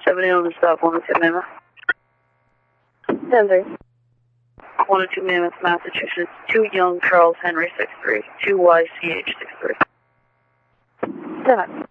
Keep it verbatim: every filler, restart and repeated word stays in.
seventy on the stop, one oh two Mammoth. ten three. one oh two Mammoth, Massachusetts, two Young Charles Henry six three, two Y C H six three. ten.